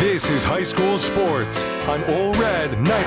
This is high school sports on Ole Red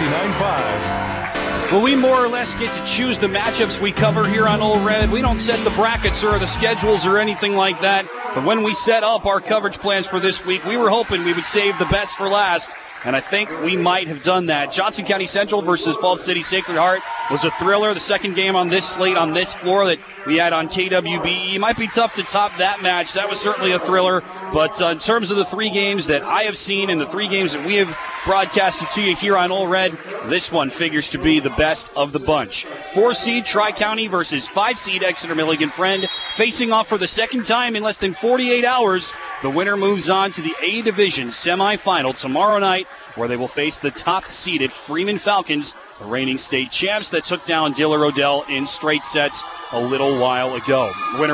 99.5. Well, we more or less get to choose the matchups we cover here on Ole Red. We don't set the brackets or the schedules or anything like that. But when we set up our coverage plans for this week, we were hoping we would save the best for last. And I think we might have done that. Johnson County Central versus Falls City Sacred Heart was a thriller. The second game on this slate, on this floor that we had on KWBE. Might be tough to top that match. That was certainly a thriller. But in terms of the three games that I have seen and the three games that we have broadcasted to you here on Ole Red, this one figures to be the best of the bunch. 4-seed Tri-County versus 5-seed Exeter Milligan Friend. Facing off for the second time in less than 48 hours. The winner moves on to the A Division semifinal tomorrow night, where they will face the top-seeded Freeman Falcons, the reigning state champs that took down Diller Odell in straight sets a little while ago.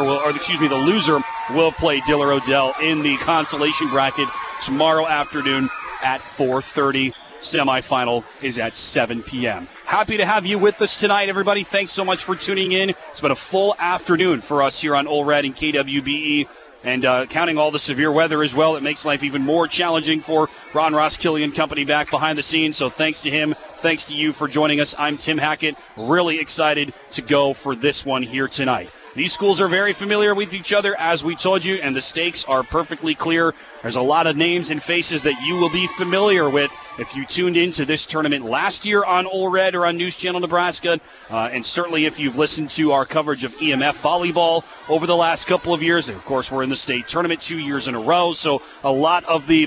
The loser will play Diller Odell in the consolation bracket tomorrow afternoon at 4:30. Semifinal is at 7 p.m. Happy to have you with us tonight, everybody. Thanks so much for tuning in. It's been a full afternoon for us here on Ole Red and KWBE. And counting all the severe weather as well, it makes life even more challenging for Ron Roskillian Company back behind the scenes. So thanks to him, thanks to you for joining us. I'm Tim Hackett, really excited to go for this one here tonight. These schools are very familiar with each other, as we told you, and the stakes are perfectly clear. There's a lot of names and faces that you will be familiar with if you tuned into this tournament last year on Ole Red or on News Channel Nebraska, and certainly if you've listened to our coverage of EMF volleyball over the last couple of years. And of course, we're in the state tournament 2 years in a row, so a lot of the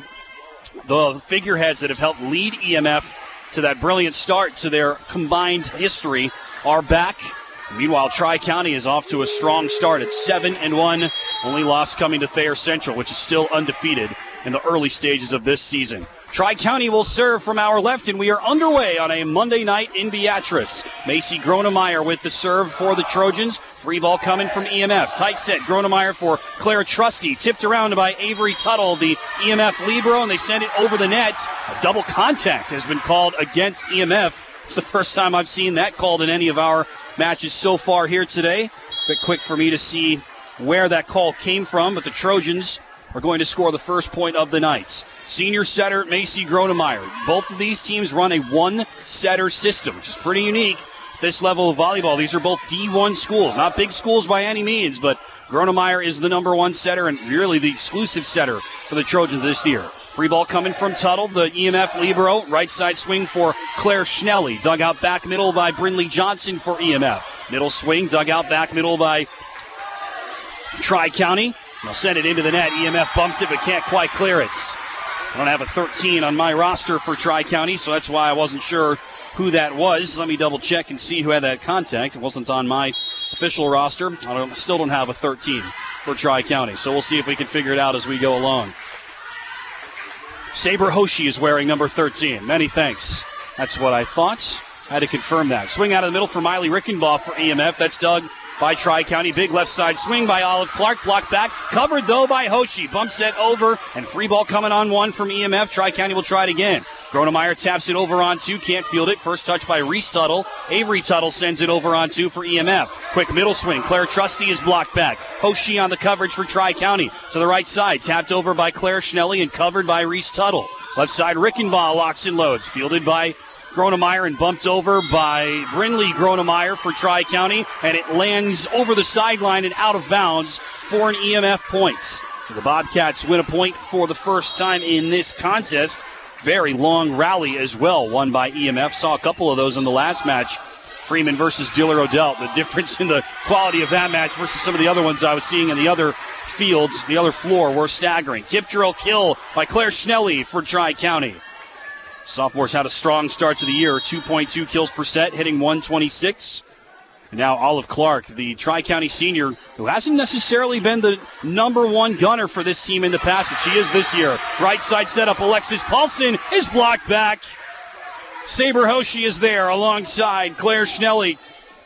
figureheads that have helped lead EMF to that brilliant start to their combined history are back. Meanwhile, Tri-County is off to a strong start at 7-1. Only loss coming to Thayer Central, which is still undefeated in the early stages of this season. Tri-County will serve from our left, and we are underway on a Monday night in Beatrice. Macy Gronemeyer with the serve for the Trojans. Free ball coming from EMF. Tight set, Gronemeyer for Clara Trusty. Tipped around by Avery Tuttle, the EMF libero, and they send it over the net. A double contact has been called against EMF. It's the first time I've seen that called in any of our matches so far here today. A bit quick for me to see where that call came from, but the Trojans are going to score the first point of the night. Senior setter Macy Gronemeyer. Both of these teams run a one-setter system, which is pretty unique at this level of volleyball. These are both D1 schools, not big schools by any means, but Gronemeyer is the number one setter and really the exclusive setter for the Trojans this year. Free ball coming from Tuttle, the EMF libero. Right side swing for Claire Schnelly. Dug out back middle by Brinley Johnson for EMF. Middle swing, dug out back middle by Tri-County. They'll send it into the net. EMF bumps it but can't quite clear it. I don't have a 13 on my roster for Tri-County, so that's why I wasn't sure who that was. Let me double check and see who had that contact. It wasn't on my official roster. I still don't have a 13 for Tri-County, so we'll see if we can figure it out as we go along. Saber Hoshi is wearing number 13. Many thanks. That's what I thought. I had to confirm that. Swing out of the middle for Miley Rickenbaugh for EMF. That's dug by Tri-County. Big left side swing by Olive Clark. Blocked back. Covered, though, by Hoshi. Bump set over, and free ball coming on one from EMF. Tri-County will try it again. Gronemeyer taps it over on two. Can't field it. First touch by Reese Tuttle. Avery Tuttle sends it over on two for EMF. Quick middle swing. Claire Trusty is blocked back. Hoshi on the coverage for Tri-County. To the right side. Tapped over by Claire Schnelly and covered by Reese Tuttle. Left side, Rickenbaugh locks and loads. Fielded by Gronemeyer and bumped over by Brinley Gronemeyer for Tri-County. And it lands over the sideline and out of bounds for an EMF point. So the Bobcats win a point for the first time in this contest. Very long rally as well, won by EMF. Saw a couple of those in the last match. Freeman versus Diller Odell. The difference in the quality of that match versus some of the other ones I was seeing in the other fields, the other floor, were staggering. Tip drill kill by Claire Schnelly for Tri-County. Sophomores had a strong start to the year, 2.2 kills per set, hitting 126. And now Olive Clark, the Tri-County senior, who hasn't necessarily been the number one gunner for this team in the past, but she is this year. Right side setup, Alexis Paulson is blocked back. Saber Hoshi is there alongside Claire Schnelly.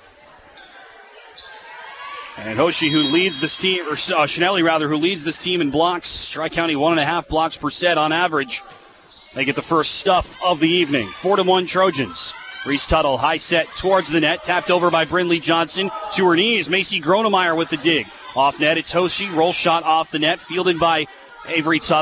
And Hoshi, who leads this team, or Schnelly rather, who leads this team in blocks. Tri-County 1.5 blocks per set on average. They get the first stuff of the evening. 4-1 Trojans. Reese Tuttle, high set towards the net, tapped over by Brinley Johnson. To her knees, Macy Gronemeyer with the dig. Off net, it's Hoshi, roll shot off the net, fielded by Avery Tuttle.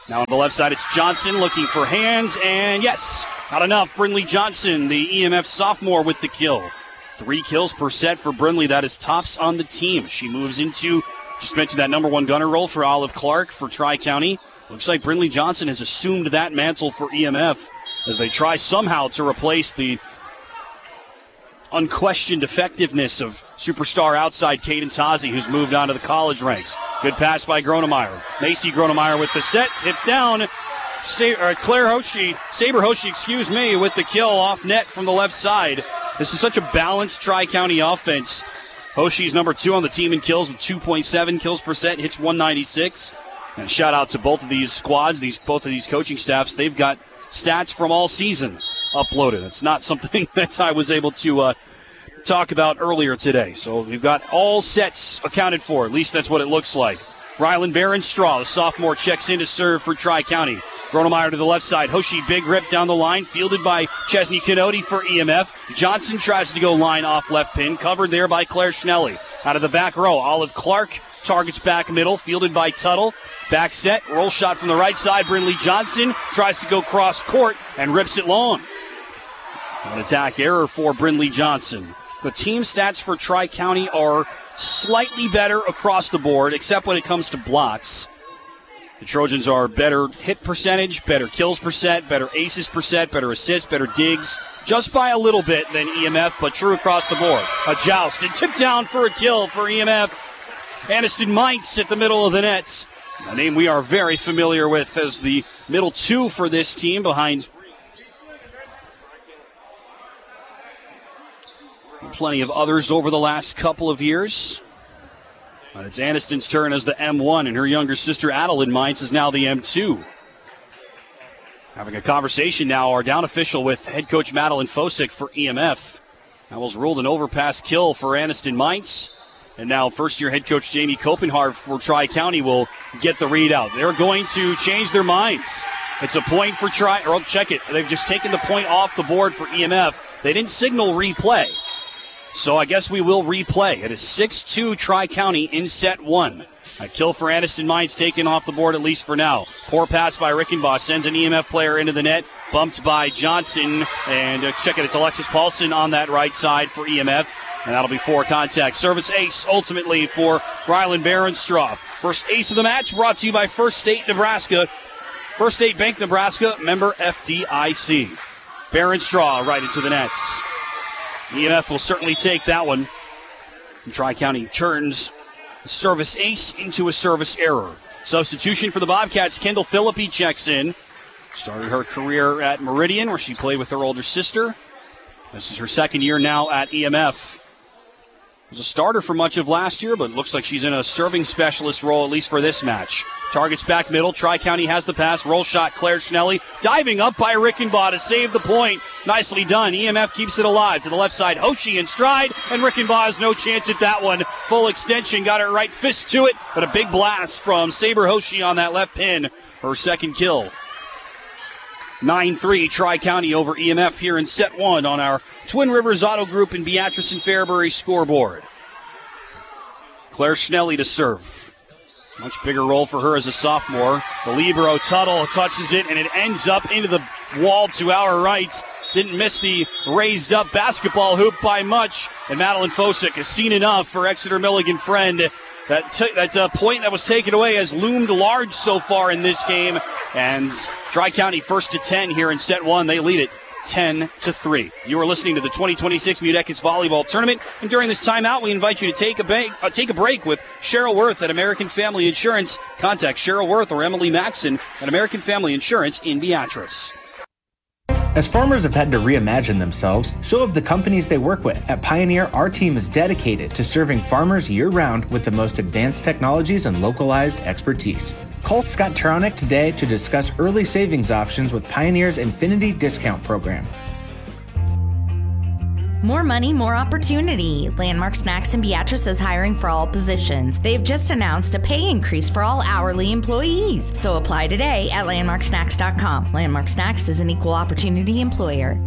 Now on the left side, it's Johnson looking for hands, and yes, not enough. Brinley Johnson, the EMF sophomore, with the kill. 3 kills per set for Brinley. That is tops on the team. She moves into, just mentioned that number 1 gunner role for Olive Clark for Tri-County. Looks like Brinley Johnson has assumed that mantle for EMF as they try somehow to replace the unquestioned effectiveness of superstar outside Cadence Haase, who's moved on to the college ranks. Good pass by Gronemeyer. Macy Gronemeyer with the set. Tipped down. Saber Hoshi, with the kill off net from the left side. This is such a balanced Tri-County offense. Hoshi's number 2 on the team in kills with 2.7 kills per set, hits 196. And shout out to both of these squads, both of these coaching staffs. They've got stats from all season uploaded. It's not something that I was able to talk about earlier today. So we've got all sets accounted for. At least that's what it looks like. Rylan Baronstraw, the sophomore, checks in to serve for Tri-County. Gronemeyer to the left side. Hoshi, big rip down the line, fielded by Chesney Canody for EMF. Johnson tries to go line off left pin, covered there by Claire Schnelly. Out of the back row, Olive Clark targets back middle, fielded by Tuttle. Back set, roll shot from the right side. Brinley Johnson tries to go cross court and rips it long. An attack error for Brinley Johnson. The team stats for Tri-County are slightly better across the board, except when it comes to blocks. The Trojans are better hit percentage, better kills per set, better aces per set, better assists, better digs, just by a little bit than EMF, but true across the board. A joust and tip down for a kill for EMF. Aniston Mites at the middle of the net. A name we are very familiar with as the middle 2 for this team behind plenty of others over the last couple of years. But it's Aniston's turn as the M1, and her younger sister Adeline Mites is now the M2. Having a conversation now, our down official with head coach Madeline Fosick for EMF. That was ruled an overpass kill for Aniston Mites. And now first-year head coach Jamie Copenhaver for Tri-County will get the readout. They're going to change their minds. It's a point for check it. They've just taken the point off the board for EMF. They didn't signal replay. So I guess we will replay. It is 6-2 Tri-County in set 1. A kill for Aniston Mites taken off the board at least for now. Poor pass by Rickenbaugh sends an EMF player into the net. Bumped by Johnson. And check it, it's Alexis Paulson on that right side for EMF. And that'll be 4 contact. Service ace ultimately for Rylan Baronstraw. First ace of the match brought to you by First State Nebraska. First State Bank Nebraska, member FDIC. Baronstraw right into the nets. EMF will certainly take that one. And Tri-County turns a service ace into a service error. Substitution for the Bobcats. Kendall Philippi checks in. Started her career at Meridian, where she played with her older sister. This is her second year now at EMF. Was a starter for much of last year, but looks like she's in a serving specialist role, at least for this match. Targets back middle. Tri-County has the pass. Roll shot, Claire Schnelly. Diving up by Rickenbaugh to save the point. Nicely done. EMF keeps it alive. To the left side, Hoshi in stride, and Rickenbaugh has no chance at that one. Full extension, got her right fist to it, but a big blast from Saber Hoshi on that left pin. Her second kill. 9-3 Tri-County over EMF here in set 1 on our Twin Rivers Auto Group in Beatrice and Fairbury scoreboard. Claire Schnelly to serve. Much bigger role for her as a sophomore. The libero Tuttle touches it, and it ends up into the wall to our right. Didn't miss the raised up basketball hoop by much. And Madeline Fosick has seen enough for Exeter Milligan friend. That point that was taken away has loomed large so far in this game. And Tri-County first to 10 here in set 1. They lead it 10-3. You are listening to the 2026 Mudecas Volleyball Tournament. And during this timeout, we invite you to take a break with Cheryl Worth at American Family Insurance. Contact Cheryl Worth or Emily Maxson at American Family Insurance in Beatrice. As farmers have had to reimagine themselves, so have the companies they work with. At Pioneer, our team is dedicated to serving farmers year-round with the most advanced technologies and localized expertise. Call Scott Tronick today to discuss early savings options with Pioneer's Infinity Discount Program. More money, more opportunity. Landmark Snacks in Beatrice is hiring for all positions. They've just announced a pay increase for all hourly employees. So apply today at landmarksnacks.com. Landmark Snacks is an equal opportunity employer.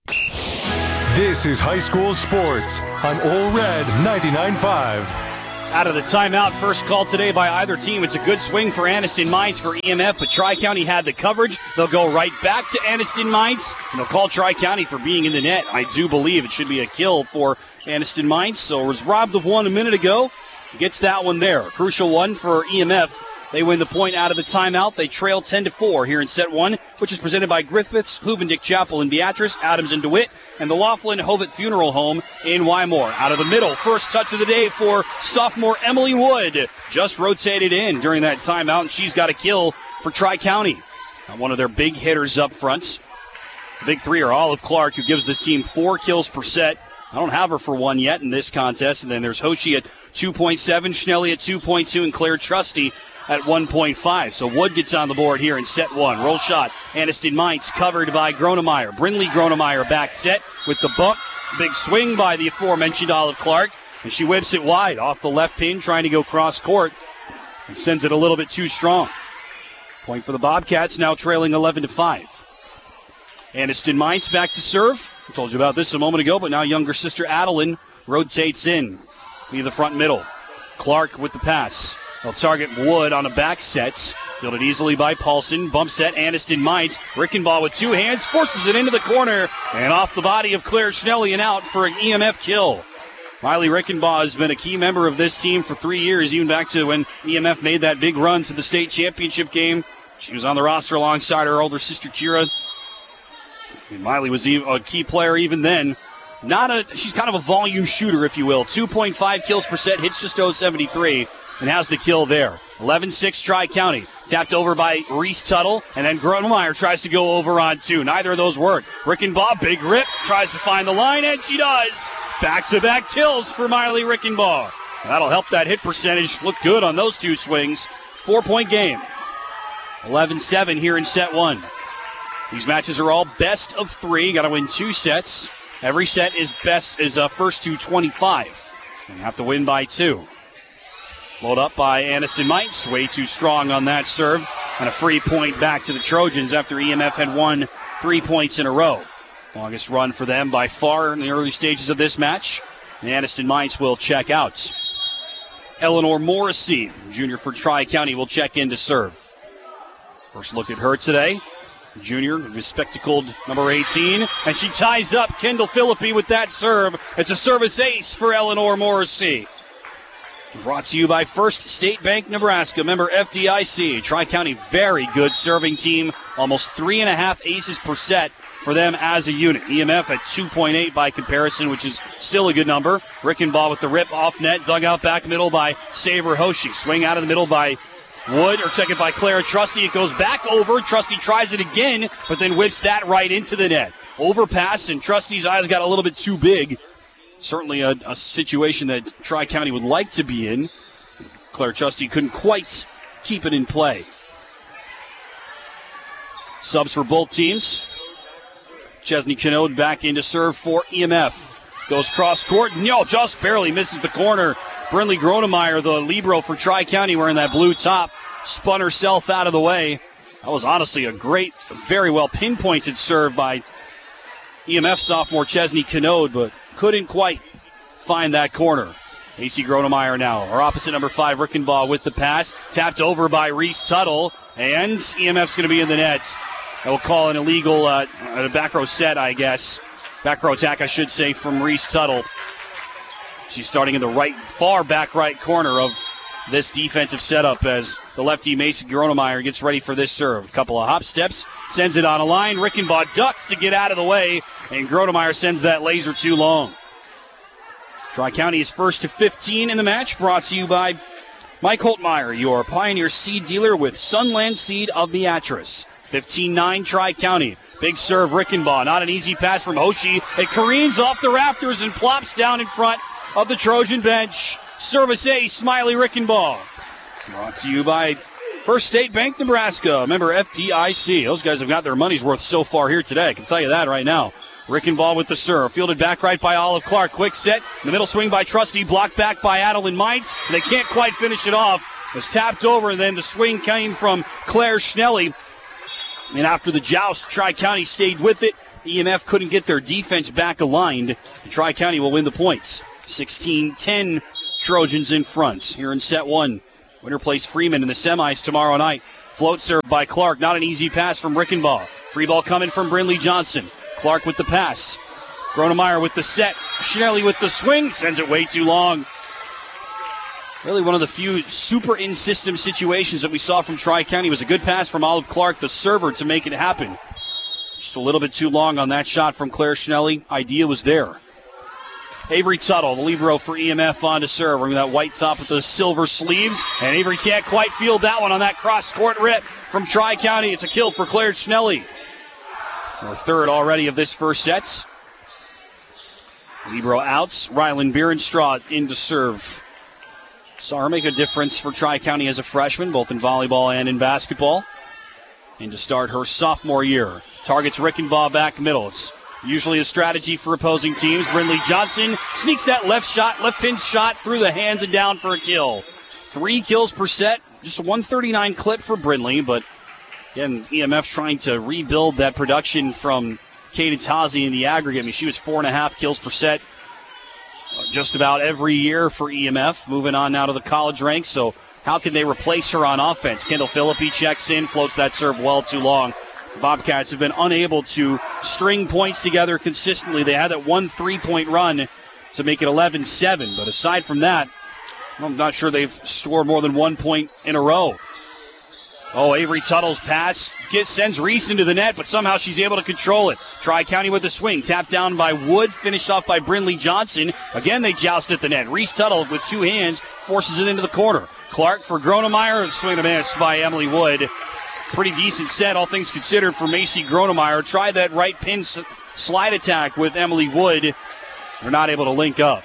This is high school sports on Ole Red 99.5. Out of the timeout, first call today by either team. It's a good swing for Anniston Mines for EMF, but Tri-County had the coverage. They'll go right back to Anniston Mines, and they'll call Tri-County for being in the net. I do believe it should be a kill for Anniston Mines, so was robbed of one a minute ago. Gets that one there. A crucial one for EMF. They win the point out of the timeout. They trail 10-4 here in set one, which is presented by Griffiths, Huvendick Chapel in Beatrice, Adams and DeWitt, and the Laughlin Hovitt Funeral Home in Wymore. Out of the middle, first touch of the day for sophomore Emily Wood. Just rotated in during that timeout, and she's got a kill for Tri-County. One of their big hitters up front. The big three are Olive Clark, who gives this team 4 kills per set. I don't have her for one yet in this contest. And then there's Hoshi at 2.7, Schnelly at 2.2, and Claire Trusty at 1.5. So Wood gets on the board here in set one. Roll shot. Anniston Mines covered by Gronemeyer. Brinley Gronemeyer back set with the bump. Big swing by the aforementioned Olive Clark. And she whips it wide off the left pin, trying to go cross court. And sends it a little bit too strong. Point for the Bobcats, now trailing 11-5. Anniston Mines back to serve. I told you about this a moment ago, but now younger sister Adeline rotates in via the front middle. Clark with the pass. They'll target Wood on a back set. Fielded easily by Paulson. Bump set, Anniston Mines. Rickenbaugh with 2 hands, forces it into the corner. And off the body of Claire Schnelly and out for an EMF kill. Miley Rickenbaugh has been a key member of this team for 3 years, even back to when EMF made that big run to the state championship game. She was on the roster alongside her older sister Kira. And Miley was a key player even then. She's kind of a volume shooter, if you will. 2.5 kills per set, hits just 0.73, and has the kill there. 11-6 Tri-County. Tapped over by Reese Tuttle, and then Gronemeyer tries to go over on 2. Neither of those work. Rickenbaugh, big rip, tries to find the line, and she does. Back-to-back kills for Miley Rickenbaugh. That'll help that hit percentage look good on those 2 swings. 4-point game. 11-7 here in set one. These matches are all best of 3. Got to win 2 sets. Every set is first to 25. And you have to win by 2. Float up by Anniston Mines. Way too strong on that serve. And a free point back to the Trojans after EMF had won 3 points in a row. Longest run for them by far in the early stages of this match. And Anniston Mines will check out. Eleanor Morrissey, junior for Tri-County, will check in to serve. First look at her today. Junior, bespectacled number 18, and she ties up Kendall Philippi with that serve. It's a service ace for Eleanor Morrissey. Brought to you by First State Bank Nebraska, member FDIC. Tri-County, very good serving team. Almost 3.5 aces per set for them as a unit. EMF at 2.8 by comparison, which is still a good number. Rickenbaugh with the rip off net, dug out back middle by Saber Hoshi. Swing out of the middle by Wood, or check it by Clara Trusty. It goes back over. Trusty tries it again, but then whips that right into the net. Overpass, and Trusty's eyes got a little bit too big. Certainly a situation that Tri-County would like to be in. Claire Trusty couldn't quite keep it in play. Subs for both teams. Chesney Canode back in to serve for EMF. Goes cross court. No, just barely misses the corner. Brinley Gronemeyer, the libero for Tri-County, wearing that blue top, spun herself out of the way. That was honestly a great, very well pinpointed serve by EMF sophomore Chesney Canode, but couldn't quite find that corner. AC Gronemeyer now. Our opposite number 5, Rickenbaugh with the pass. Tapped over by Reese Tuttle, and EMF's going to be in the net. That will call an illegal a back row set, I guess. Back row attack, I should say, from Reese Tuttle. She's starting in the far back right corner of this defensive setup as the lefty Mason Gronemeyer gets ready for this serve. A couple of hop steps, sends it on a line. Rickenbaugh ducks to get out of the way, and Gronemeyer sends that laser too long. Tri-County is first to 15 in the match, brought to you by Mike Holtmeyer, your Pioneer seed dealer with Sunland Seed of Beatrice. 15-9 Tri-County. Big serve, Rickenbaugh. Not an easy pass from Hoshi. It careens off the rafters and plops down in front of the Trojan bench. Service ace, Smiley Rickenbaugh. Brought to you by First State Bank Nebraska, member FDIC. Those guys have got their money's worth so far here today. I can tell you that right now. Rickenbaugh with the serve. Fielded back right by Olive Clark. Quick set. The middle swing by Trusty. Blocked back by Adeline Mines. They can't quite finish it off. It was tapped over, and then the swing came from Claire Schnelly. And after the joust, Tri-County stayed with it. EMF couldn't get their defense back aligned. Tri-County will win the points. 16-10 Trojans in front here in set one. Winner plays Freeman in the semis tomorrow night. Float serve by Clark. Not an easy pass from Rickenbaugh. Free ball coming from Brindley Johnson. Clark with the pass. Gronemeyer with the set. Schnelly with the swing. Sends it way too long. Really one of the few super in-system situations that we saw from Tri-County was a good pass from Olive Clark, the server, to make it happen. Just a little bit too long on that shot from Claire Schnelly. Idea was there. Avery Tuttle, the libero for EMF, on to serve. Wearing that white top with the silver sleeves. And Avery can't quite field that one on that cross-court rip from Tri-County. It's a kill for Claire Schnelly. Our third already of this first set. Libero outs. Rylan Bierenstraw in to serve. Saw her make a difference for Tri-County as a freshman, both in volleyball and in basketball. And to start her sophomore year. Targets Rickenbaugh back middle. It's usually a strategy for opposing teams. Brindley Johnson sneaks that left pin shot through the hands and down for a kill. 3 kills per set. Just a 139 clip for Brindley, but again, EMF trying to rebuild that production from Katie Tazi in the aggregate. I mean, she was 4.5 kills per set just about every year for EMF. Moving on now to the college ranks, so how can they replace her on offense? Kendall Philippi checks in, floats that serve well too long. Bobcats have been unable to string points together consistently. They had that 1 3-point run to make it 11-7, but aside from that, I'm not sure they've scored more than 1 point in a row. Oh, Avery Tuttle's pass sends Reese into the net, but somehow she's able to control it. Tri-County with the swing. Tapped down by Wood, finished off by Brindley Johnson. Again, they joust at the net. Reese Tuttle with 2 hands forces it into the corner. Clark for Gronemeyer. Swing and a miss by Emily Wood. Pretty decent set, all things considered, for Macy Gronemeyer. Tried that right pin slide attack with Emily Wood. They're not able to link up.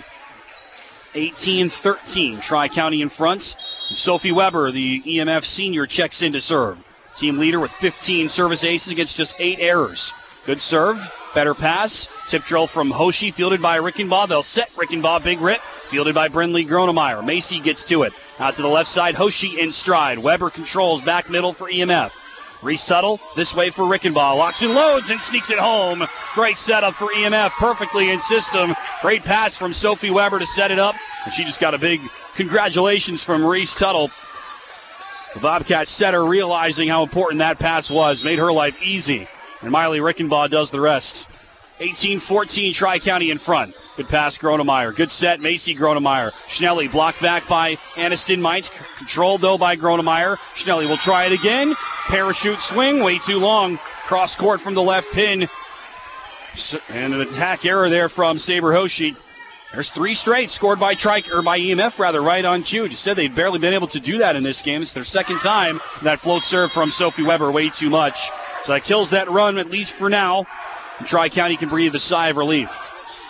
18-13, Tri-County in front. And Sophie Weber, the EMF senior, checks in to serve. Team leader with 15 service aces against just 8 errors. Good serve, better pass. Tip drill from Hoshi, fielded by Rickenbaugh. They'll set Rickenbaugh, big rip, fielded by Brindley Gronemeyer. Macy gets to it. Out to the left side, Hoshi in stride. Weber controls back middle for EMF. Reese Tuttle, this way for Rickenbaugh. Locks and loads and sneaks it home. Great setup for EMF, perfectly in system. Great pass from Sophie Weber to set it up. And she just got a big congratulations from Reese Tuttle. The Bobcats setter realizing how important that pass was. Made her life easy. And Miley Rickenbaugh does the rest. 18-14, Tri-County in front. Good pass, Gronemeyer. Good set, Macy Gronemeyer. Schnelly blocked back by Aniston Mites. Controlled, though, by Gronemeyer. Schnelly will try it again. Parachute swing, way too long. Cross court from the left pin. And an attack error there from Saber Hoshi. There's 3 straight scored by EMF, right on cue. Just said they've barely been able to do that in this game. It's their second time. That float serve from Sophie Weber, way too much. So that kills that run, at least for now. And Tri-County can breathe a sigh of relief.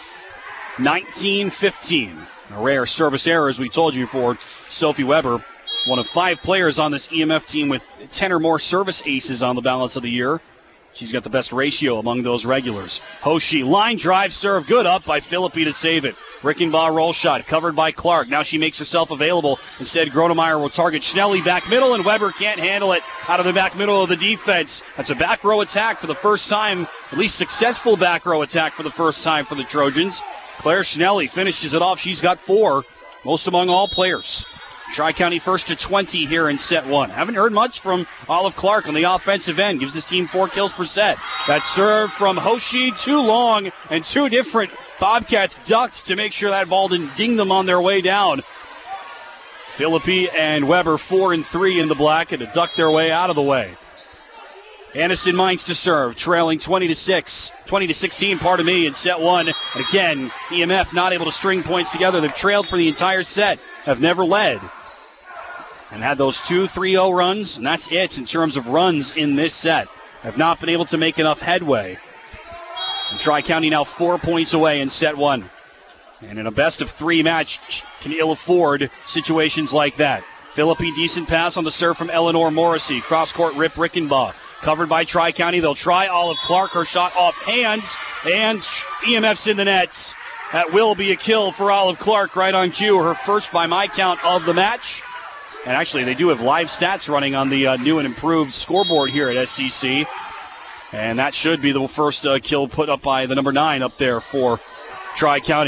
19-15. A rare service error, as we told you, for Sophie Weber. One of 5 players on this EMF team with 10 or more service aces on the balance of the year. She's got the best ratio among those regulars. Hoshi, line drive serve, good up by Philippi to save it. Rickenbaugh roll shot, covered by Clark. Now she makes herself available. Instead, Gronemeyer will target Schnelly back middle, and Weber can't handle it out of the back middle of the defense. That's a back row attack for the first time, at least successful back row attack for the first time for the Trojans. Claire Schnelly finishes it off. She's got 4, most among all players. Tri-County first to 20 here in set 1. Haven't heard much from Olive Clark on the offensive end. Gives this team 4 kills per set. That serve from Hoshi, too long, and 2 different Bobcats ducked to make sure that ball didn't ding them on their way down. Philippi and Weber 4 and 3 in the black, and to duck their way out of the way. Aniston Mites to serve, trailing 20-16, in set 1. And again, EMF not able to string points together. They've trailed for the entire set, have never led. And had those 2 3-0 runs, and that's it in terms of runs in this set. Have not been able to make enough headway. And Tri-County now 4 points away in set 1. And in a best-of-3 match, can ill afford situations like that. Philippi, decent pass on the serve from Eleanor Morrissey. Cross-court rip Rickenbaugh. Covered by Tri-County. They'll try Olive Clark. Her shot off hands. And EMF's in the nets. That will be a kill for Olive Clark, right on cue. Her first, by my count, of the match. And actually, they do have live stats running on the new and improved scoreboard here at SCC. And that should be the first kill put up by the number 9 up there for Tri-County.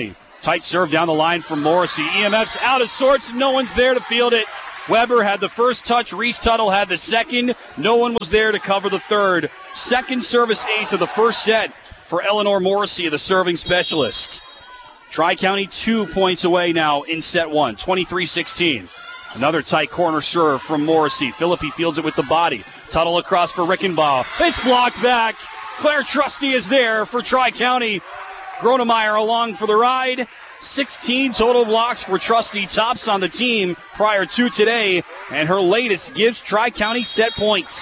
Tight serve down the line from Morrissey. EMF's out of sorts. No one's there to field it. Weber had the first touch. Reese Tuttle had the second. No one was there to cover the third. Second service ace of the first set for Eleanor Morrissey, the serving specialist. Tri-County 2 points away now in set one, 23-16. Another tight corner serve from Morrissey. Philippi fields it with the body. Tuttle across for Rickenbaugh. It's blocked back. Claire Trusty is there for Tri-County. Gronemeyer along for the ride. 16 total blocks for Trusty, tops on the team prior to today, and her latest gives Tri-County set points.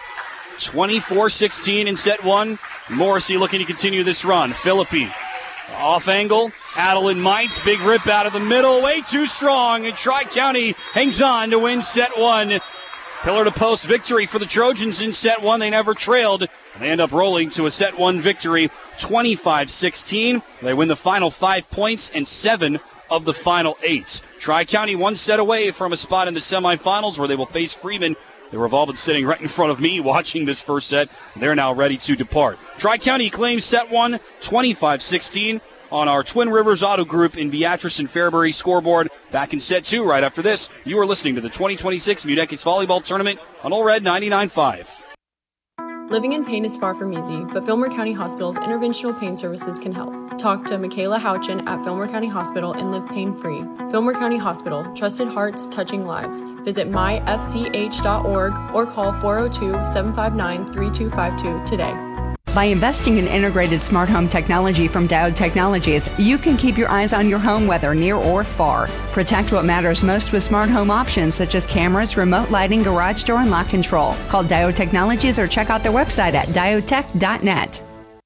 24-16 in set one. Morrissey looking to continue this run. Philippi off angle. Adeline Mites, big rip out of the middle, way too strong, and Tri-County hangs on to win set one. Pillar to post victory for the Trojans in set one. They never trailed, and they end up rolling to a set one victory, 25-16. They win the final 5 points and 7 of the final 8. Tri-County one set away from a spot in the semifinals where they will face Freeman. They were all been sitting right in front of me watching this first set. They're now ready to depart. Tri-County claims set one, 25-16. On our Twin Rivers Auto Group in Beatrice and Fairbury scoreboard. Back in set two right after this. You are listening to the 2026 Mudecas Volleyball Tournament on Ole Red 99.5. Living in pain is far from easy, but Fillmore County Hospital's interventional pain services can help. Talk to Michaela Houchin at Fillmore County Hospital and live pain-free. Fillmore County Hospital, trusted hearts, touching lives. Visit myfch.org or call 402-759-3252 today. By investing in integrated smart home technology from Diode Technologies, you can keep your eyes on your home whether near or far. Protect what matters most with smart home options such as cameras, remote lighting, garage door, and lock control. Call Diode Technologies or check out their website at diodetech.net.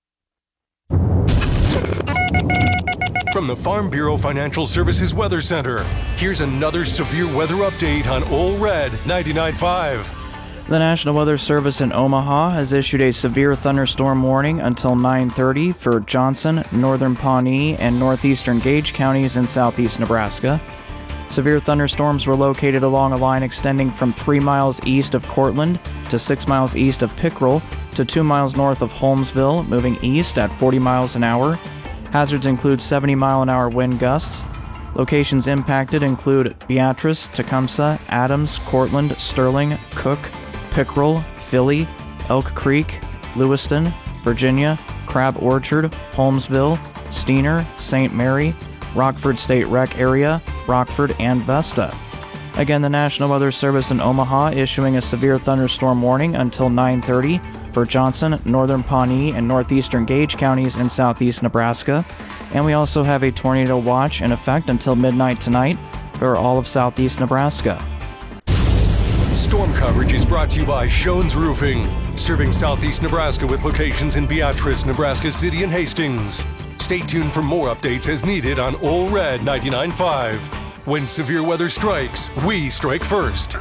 From the Farm Bureau Financial Services Weather Center, here's another severe weather update on Ole Red 99.5. The National Weather Service in Omaha has issued a severe thunderstorm warning until 9:30 for Johnson, northern Pawnee, and northeastern Gage counties in southeast Nebraska. Severe thunderstorms were located along a line extending from 3 miles east of Cortland to 6 miles east of Pickrell to 2 miles north of Holmesville, moving east at 40 miles an hour. Hazards include 70-mile-an-hour wind gusts. Locations impacted include Beatrice, Tecumseh, Adams, Cortland, Sterling, Cook, Pickrell, Philly, Elk Creek, Lewiston, Virginia, Crab Orchard, Holmesville, Steiner, St. Mary, Rockford State Rec Area, Rockford, and Vesta. Again, the National Weather Service in Omaha issuing a severe thunderstorm warning until 9:30 for Johnson, northern Pawnee, and northeastern Gage counties in southeast Nebraska. And we also have a tornado watch in effect until midnight tonight for all of southeast Nebraska. Storm coverage is brought to you by Shones Roofing, serving southeast Nebraska with locations in Beatrice, Nebraska City, and Hastings. Stay tuned for more updates as needed on Ole Red 99.5. When severe weather strikes, we strike first.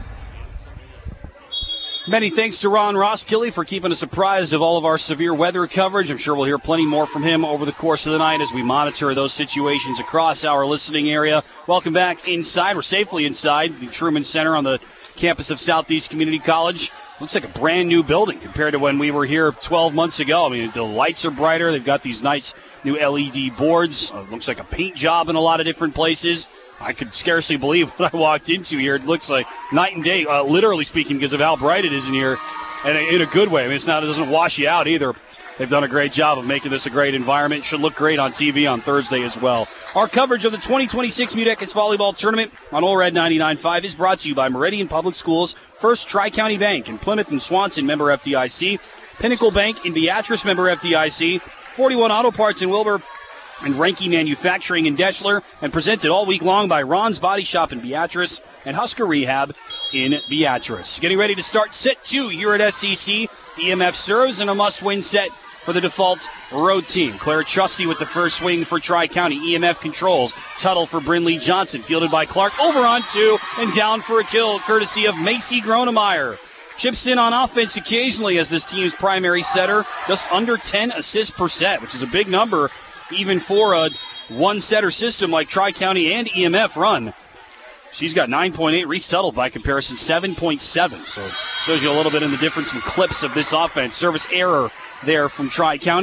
Many thanks to Ron Roskilly for keeping us apprised of all of our severe weather coverage. I'm sure we'll hear plenty more from him over the course of the night as we monitor those situations across our listening area. Welcome back inside. We're safely inside the Truman Center on the campus of Southeast Community College. Looks like a brand new building compared to when we were here 12 months ago. I mean, the lights are brighter. They've got these nice new LED boards. Looks like a paint job in a lot of different places. I could scarcely believe what I walked into here. It looks like night and day, literally speaking, because of how bright it is in here, and in a good way. I mean, it doesn't wash you out either. They've done a great job of making this a great environment. Should look great on TV on Thursday as well. Our coverage of the 2026 Mudecas Volleyball Tournament on Ole Red 99.5 is brought to you by Meridian Public Schools, First Tri-County Bank in Plymouth and Swanson, member FDIC, Pinnacle Bank in Beatrice, member FDIC, 41 Auto Parts in Wilbur, and Ranke Manufacturing in Deschler, and presented all week long by Ron's Body Shop in Beatrice and Husker Rehab in Beatrice. Getting ready to start set two here at SEC. EMF serves in a must-win set for the default road team. Claire Trusty with the first swing for Tri-County. EMF controls. Tuttle for Brinley Johnson, fielded by Clark. Over on two and down for a kill, courtesy of Macy Gronemeyer. Chips in on offense occasionally as this team's primary setter. Just under 10 assists per set, which is a big number even for a one-setter system like Tri-County and EMF run. She's got 9.8. Reese Tuttle, by comparison, 7.7. So shows you a little bit in the difference in clips of this offense. Service error there from Tri-County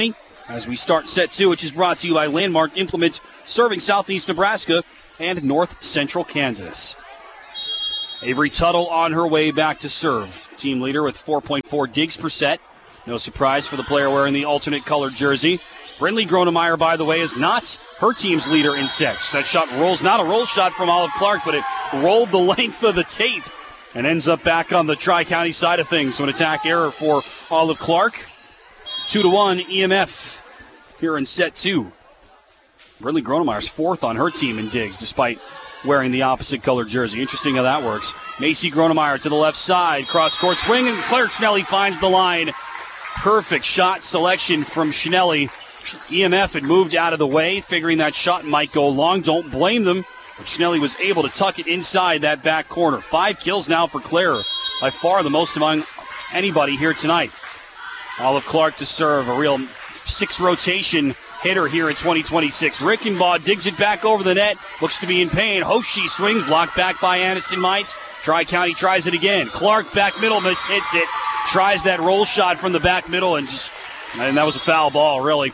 as we start set 2, which is brought to you by Landmark Implement, serving southeast Nebraska and north central Kansas. Avery Tuttle on her way back to serve. Team leader with 4.4 digs per set. No surprise for the player wearing the alternate colored jersey. Brindley Gronemeyer, by the way, is not her team's leader in sets. That shot rolls, not a roll shot from Olive Clark, but it rolled the length of the tape and ends up back on the Tri-County side of things. So an attack error for Olive Clark. 2-1 EMF here in set 2. Brindley Gronemeyer's 4th on her team in digs, despite wearing the opposite colored jersey. Interesting how that works. Macy Gronemeyer to the left side. Cross-court swing, and Claire Schnelly finds the line. Perfect shot selection from Schnelly. EMF had moved out of the way, figuring that shot might go long. Don't blame them. But Schnelly was able to tuck it inside that back corner. 5 kills now for Claire. By far the most among anybody here tonight. Olive Clark to serve. A real 6-rotation hitter here in 2026. Rickenbaugh digs it back over the net. Looks to be in pain. Hoshi swings, blocked back by Aniston Mites. Tri-County tries it again. Clark back middle, hits it. Tries that roll shot from the back middle, and that was a foul ball, really.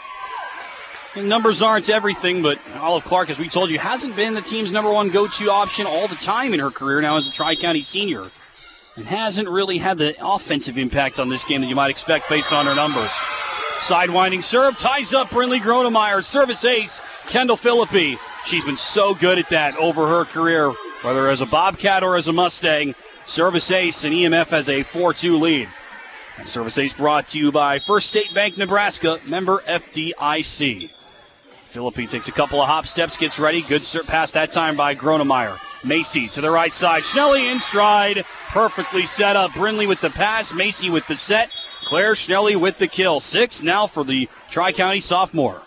Numbers aren't everything, but Olive Clark, as we told you, hasn't been the team's number one go-to option all the time in her career now as a Tri-County senior. And hasn't really had the offensive impact on this game that you might expect based on her numbers. Sidewinding serve, ties up Brindley Gronemeyer. Service ace, Kendall Philippi. She's been so good at that over her career, whether as a Bobcat or as a Mustang. Service ace, and EMF has a 4-2 lead. And service ace brought to you by First State Bank Nebraska, member FDIC. Philippi takes a couple of hop steps, gets ready. Good pass that time by Gronemeyer. Macy to the right side. Schnelly in stride. Perfectly set up. Brindley with the pass. Macy with the set. Claire Schnelly with the kill. 6 now for the Tri-County sophomore.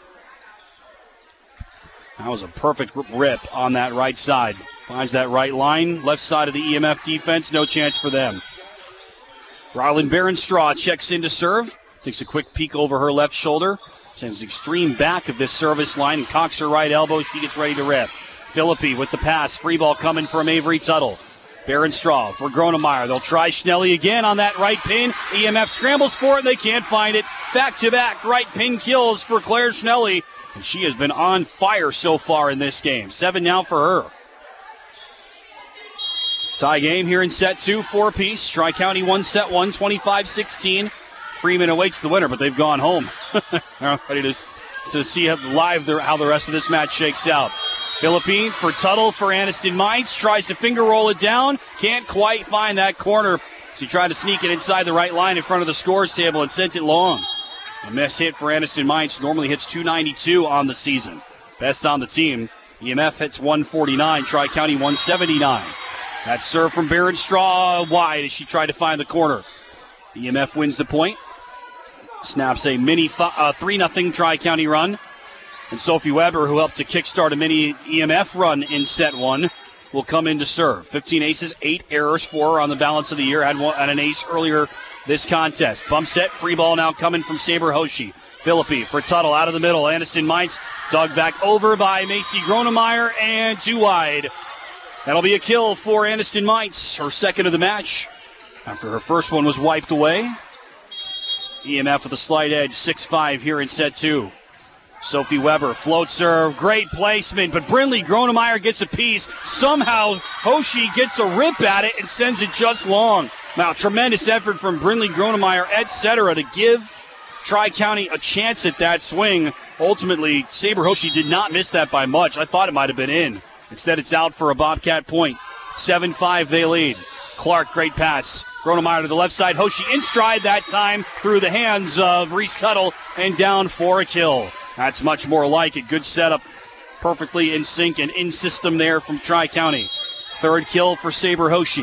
That was a perfect rip on that right side. Finds that right line. Left side of the EMF defense. No chance for them. Ryland Baronstraw checks in to serve. Takes a quick peek over her left shoulder. Sends the extreme back of this service line and cocks her right elbow. She gets ready to rip. Philippi with the pass. Free ball coming from Avery Tuttle. Baronstraw for Gronemeyer. They'll try Schnelly again on that right pin. EMF scrambles for it. They can't find it. Back-to-back right pin kills for Claire Schnelly. And she has been on fire so far in this game. 7 now for her. Tie game here in set 2, 4-piece. Tri-County won set 1, 25-16. Freeman awaits the winner, but they've gone home. Ready to see how the rest of this match shakes out. Philippi for Tuttle for Aniston Mites. Tries to finger roll it down. Can't quite find that corner. So he tried to sneak it inside the right line in front of the scores table and sent it long. A miss hit for Aniston Mites. Normally hits 292 on the season. Best on the team. EMF hits 149. Tri-County 179. That serve from Baronstraw wide as she tried to find the corner. EMF wins the point. Snaps a mini 3-0 Tri-County run. And Sophie Weber, who helped to kickstart a mini EMF run in set 1, will come in to serve. 15 aces, 8 errors for her on the balance of the year. Had an ace earlier this contest. Bump set, free ball now coming from Saber Hoshi. Philippi for Tuttle out of the middle. Aniston Mites dug back over by Macy Gronemeyer and 2 wide. That'll be a kill for Aniston Mites, her second of the match, after her first one was wiped away. EMF with a slight edge, 6-5 here in set 2. Sophie Weber, float serve, great placement, but Brindley Gronemeyer gets a piece. Somehow Hoshi gets a rip at it and sends it just long. Now, tremendous effort from Brindley Gronemeyer, etc., to give Tri-County a chance at that swing. Ultimately, Saber Hoshi did not miss that by much. I thought it might have been in. Instead, it's out for a Bobcat point. 7-5 they lead. Clark, great pass. Gronemeyer to the left side. Hoshi in stride that time through the hands of Reese Tuttle and down for a kill. That's much more like it. Good setup. Perfectly in sync and in system there from Tri-County. Third kill for Saber Hoshi.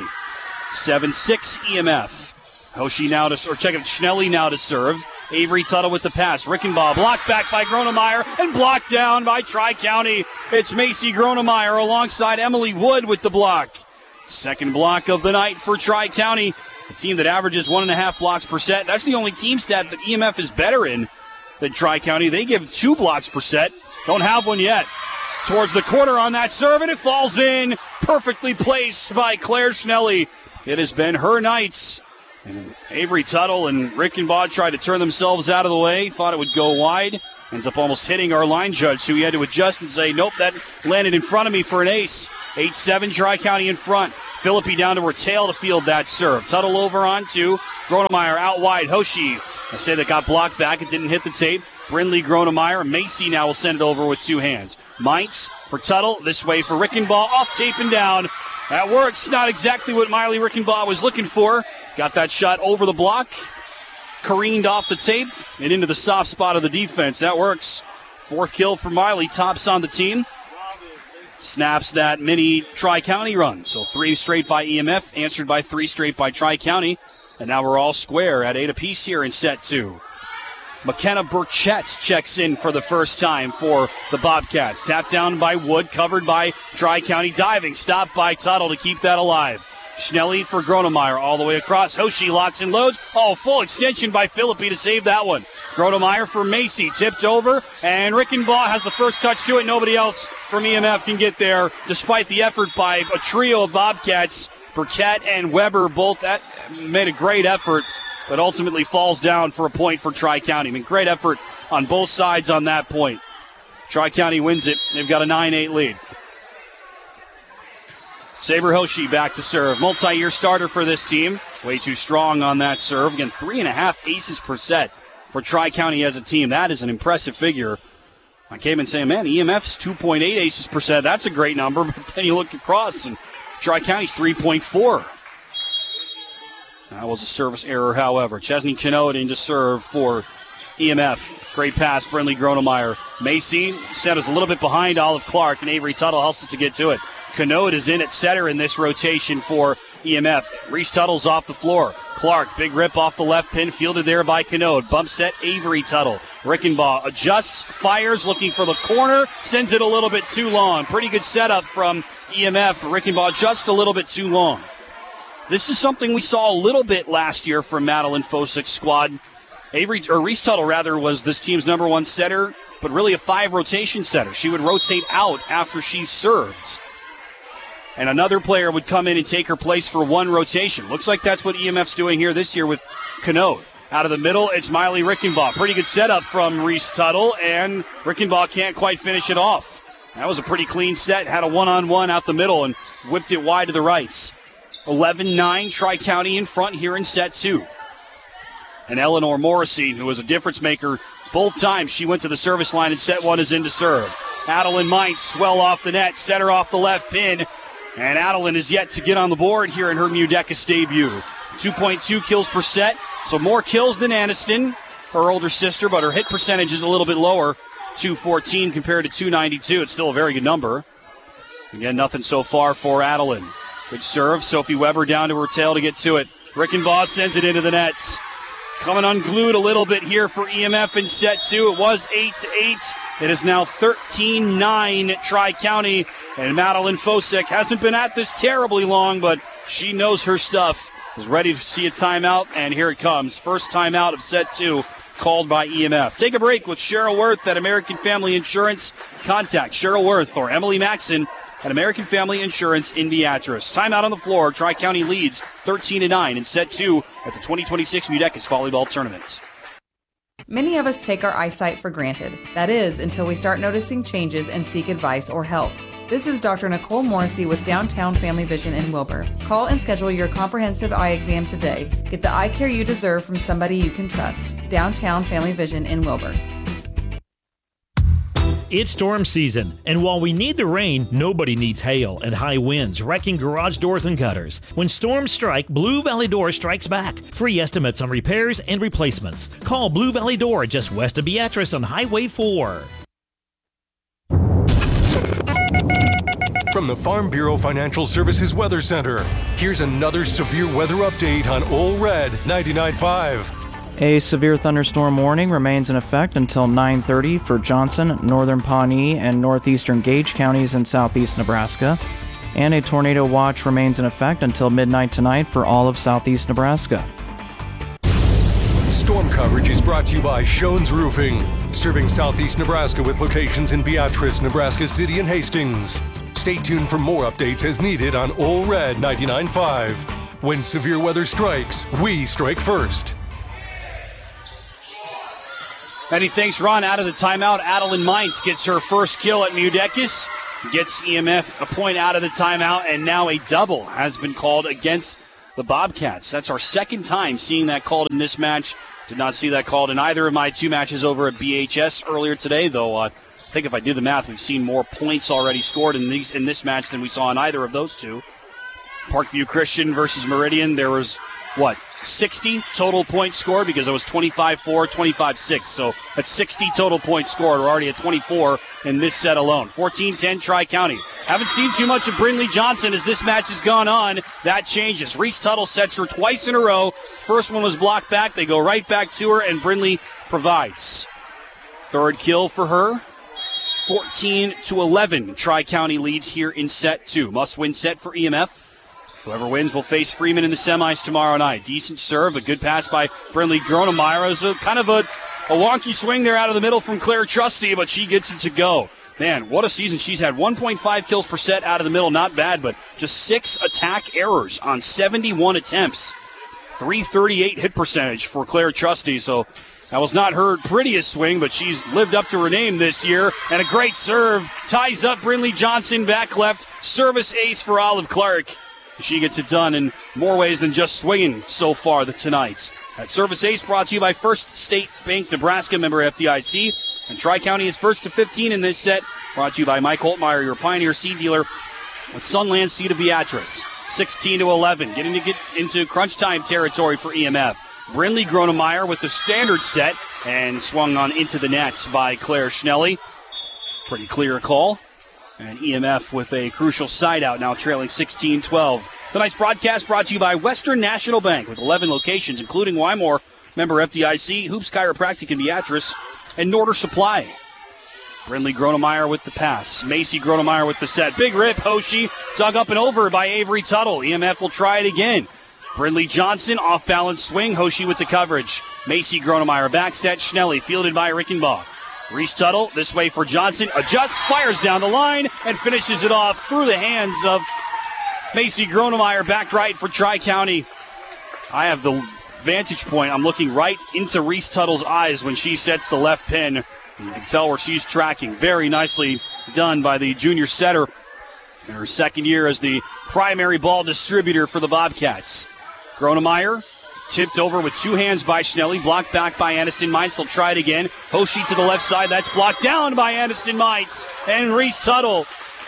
7-6 EMF. Hoshi now Schnelly now to serve. Avery Tuttle with the pass. Rickenbaugh blocked back by Gronemeyer and blocked down by Tri-County. It's Macy Gronemeyer alongside Emily Wood with the block. Second block of the night for Tri-County, a team that averages 1.5 blocks per set. That's the only team stat that EMF is better in than Tri-County. They give 2 blocks per set. Don't have one yet. Towards the corner on that serve, and it falls in. Perfectly placed by Claire Schnelly. It has been her nights And Avery Tuttle and Rickenbaugh tried to turn themselves out of the way, thought it would go wide. Ends up almost hitting our line judge, so he had to adjust and say, nope, that landed in front of me for an ace. 8-7, Tri-County in front. Philippi down to her tail to field that serve. Tuttle over on to Gronemeyer out wide. Hoshi, I say that got blocked back. It didn't hit the tape. Brindley, Gronemeyer. Macy now will send it over with two hands. Mintz for Tuttle. This way for Rickenbaugh. Off tape and down. That works. Not exactly what Miley Rickenbaugh was looking for. Got that shot over the block. Careened off the tape and into the soft spot of the defense. That works. Fourth kill for Miley. Tops on the team. Snaps that mini Tri-County run. So 3 straight by EMF, answered by 3 straight by Tri-County. And now we're all square at 8 apiece here in set 2. McKenna Burchett checks in for the first time for the Bobcats. Tapped down by Wood, covered by Tri-County diving. Stopped by Tuttle to keep that alive. Schnelly for Gronemeyer all the way across. Hoshi locks and loads. Oh, full extension by Philippi to save that one. Gronemeyer for Macy. Tipped over, and Rickenbaugh has the first touch to it. Nobody else from EMF can get there, despite the effort by a trio of Bobcats. Burkett and Weber both made a great effort, but ultimately falls down for a point for Tri-County. I mean, great effort on both sides on that point. Tri-County wins it. They've got a 9-8 lead. Saber Hoshi back to serve. Multi-year starter for this team. Way too strong on that serve. Again, 3.5 aces per set for Tri-County as a team. That is an impressive figure. I came in saying, man, EMF's 2.8 aces per set. That's a great number. But then you look across, and Tri-County's 3.4. That was a service error, however. Chesney Chenot in to serve for EMF. Great pass, Brindley Gronemeyer. Macy set us a little bit behind Olive Clark, and Avery Tuttle hustles to get to it. Chenot is in at setter in this rotation for EMF. Reese Tuttle's off the floor. Clark, big rip off the left pin, fielded there by Chenot. Bump set, Avery Tuttle. Rickenbaugh adjusts, fires, looking for the corner, sends it a little bit too long. Pretty good setup from EMF. Rickenbaugh just a little bit too long. This is something we saw a little bit last year from Madeline Fosick's squad. Reese Tuttle, was this team's number one setter, but really a 5 rotation setter. She would rotate out after she served. And another player would come in and take her place for 1 rotation. Looks like that's what EMF's doing here this year with Chenot. Out of the middle, it's Miley Rickenbaugh. Pretty good setup from Reese Tuttle, and Rickenbaugh can't quite finish it off. That was a pretty clean set. Had a one-on-one out the middle and whipped it wide to the rights. 11-9, Tri-County in front here in set 2. And Eleanor Morrissey, who was a difference maker both times she went to the service line in set 1, is in to serve. Adeline Mintz, well off the net, set her off the left pin. And Adeline is yet to get on the board here in her Mudecas debut. 2.2 kills per set, so more kills than Aniston, her older sister, but her hit percentage is a little bit lower. 214 compared to 292. It's still a very good number. Again, nothing so far for Adeline. Good serve. Sophie Weber down to her tail to get to it. Rickenbaugh sends it into the nets. Coming unglued a little bit here for EMF in set 2. It was 8-8. It is now 13-9 Tri-County. And Madeline Fosick hasn't been at this terribly long, but she knows her stuff. Is ready to see a timeout, and here it comes. First timeout of set 2 called by EMF. Take a break with Cheryl Worth at American Family Insurance. Contact Cheryl Worth or Emily Maxson at American Family Insurance in Beatrice. Timeout on the floor. Tri-County leads 13-9 in set 2 at the 2026 Mudecas Volleyball Tournament. Many of us take our eyesight for granted. That is, until we start noticing changes and seek advice or help. This is Dr. Nicole Morrissey with Downtown Family Vision in Wilbur. Call and schedule your comprehensive eye exam today. Get the eye care you deserve from somebody you can trust. Downtown Family Vision in Wilbur. It's storm season, and while we need the rain, nobody needs hail and high winds wrecking garage doors and gutters. When storms strike, Blue Valley Door strikes back. Free estimates on repairs and replacements. Call Blue Valley Door just west of Beatrice on Highway 4. From the Farm Bureau Financial Services Weather Center, here's another severe weather update on Ole Red 99.5. A severe thunderstorm warning remains in effect until 9:30 for Johnson, northern Pawnee, and northeastern Gage counties in southeast Nebraska. And a tornado watch remains in effect until midnight tonight for all of southeast Nebraska. Storm coverage is brought to you by Shones Roofing, serving southeast Nebraska with locations in Beatrice, Nebraska City, and Hastings. Stay tuned for more updates as needed on Ole Red 99.5. When severe weather strikes, we strike first. Many thanks, Ron. Out of the timeout, Adeline Mintz gets her first kill at Mudekis. Gets EMF a point out of the timeout, and now a double has been called against the Bobcats. That's our second time seeing that called in this match. Did not see that called in either of my two matches over at BHS earlier today, though I think if I do the math, we've seen more points already scored in this match than we saw in either of those two. Parkview Christian versus Meridian, there was, 60 total points scored because it was 25-4, 25-6. So that's 60 total points scored. We're already at 24 in this set alone. 14-10 Tri-County. Haven't seen too much of Brinley Johnson as this match has gone on. That changes. Reese Tuttle sets her twice in a row. First one was blocked back. They go right back to her, and Brinley provides. Third kill for her. 14-11. Tri-County leads here in set 2. Must-win set for EMF. Whoever wins will face Freeman in the semis tomorrow night. Decent serve, a good pass by Brinley Gronemeyer. It was a kind of a wonky swing there out of the middle from Claire Trusty, but she gets it to go. Man, what a season she's had. 1.5 kills per set out of the middle, not bad, but just 6 attack errors on 71 attempts. 338 hit percentage for Claire Trusty, so that was not her prettiest swing, but she's lived up to her name this year. And a great serve ties up Brinley Johnson back left. Service ace for Olive Clark. She gets it done in more ways than just swinging so far tonight. That service ace brought to you by First State Bank Nebraska, member FDIC. And Tri-County is first to 15 in this set, brought to you by Mike Holtmeyer, your Pioneer seed dealer with Sunland Seed of Beatrice. 16-11, getting to get into crunch time territory for EMF. Brinley Gronemeyer with the standard set and swung on into the nets by Claire Schnelly. Pretty clear call. And EMF with a crucial side out, now trailing 16-12. Tonight's broadcast brought to you by Western National Bank with 11 locations, including Wymore, member FDIC, Hoops Chiropractic in Beatrice, and Norder Supply. Brinley Gronemeyer with the pass. Macy Gronemeyer with the set. Big rip, Hoshi, dug up and over by Avery Tuttle. EMF will try it again. Brinley Johnson, off-balance swing. Hoshi with the coverage. Macy Gronemeyer back set. Schnelly fielded by Rickenbaugh. Reese Tuttle, this way for Johnson, adjusts, fires down the line, and finishes it off through the hands of Macy Gronemeyer, back right for Tri-County. I have the vantage point. I'm looking right into Reese Tuttle's eyes when she sets the left pin. You can tell where she's tracking. Very nicely done by the junior setter in her second year as the primary ball distributor for the Bobcats. Gronemeyer tipped over with two hands by Schnelly, blocked back by Aniston Mintz. They'll try it again. Hoshi to the left side. That's blocked down by Aniston Mintz. And Reese Tuttle,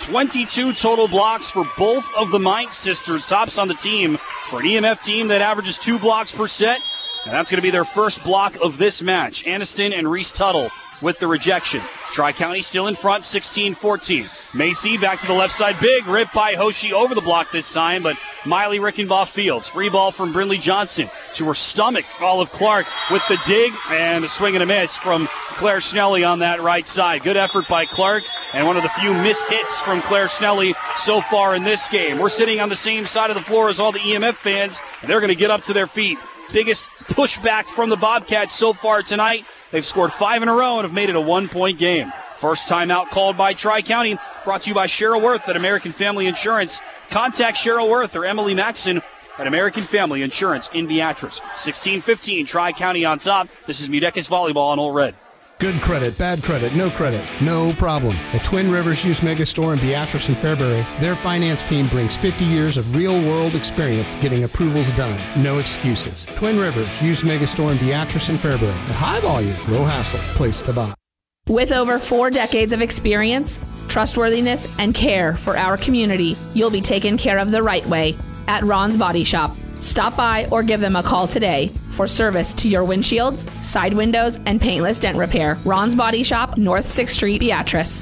22 total blocks for both of the Mintz sisters. Tops on the team for an EMF team that averages 2 blocks per set. And that's going to be their first block of this match. Aniston and Reese Tuttle with the rejection. Tri-County still in front, 16-14. Macy back to the left side. Big rip by Hoshi over the block this time, but Miley Rickenbaugh fields. Free ball from Brinley Johnson to her stomach. Olive Clark with the dig and a swing and a miss from Claire Schnelly on that right side. Good effort by Clark and one of the few missed hits from Claire Schnelly so far in this game. We're sitting on the same side of the floor as all the EMF fans, and they're going to get up to their feet. Biggest pushback from the Bobcats so far tonight. They've scored 5 in a row and have made it a 1-point game. First timeout called by Tri-County, brought to you by Cheryl Worth at American Family Insurance. Contact Cheryl Worth or Emily Maxson at American Family Insurance in Beatrice. 16-15, Tri-County on top. This is Mudekis Volleyball on Old Red. Good credit, bad credit, no problem. At Twin Rivers Used Megastore in Beatrice and Fairbury, their finance team brings 50 years of real-world experience getting approvals done. No excuses. Twin Rivers Used Megastore in Beatrice and Fairbury. A high volume, low hassle place to buy. With over 4 decades of experience, trustworthiness, and care for our community, you'll be taken care of the right way at Ron's Body Shop. Stop by or give them a call today for service to your windshields, side windows, and paintless dent repair. Ron's Body Shop, North 6th Street, Beatrice.